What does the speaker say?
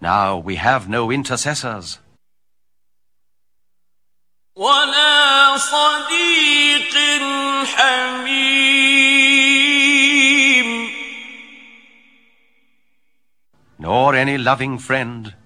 Now we have no intercessors. ولا صديق حميم Nor any loving friend.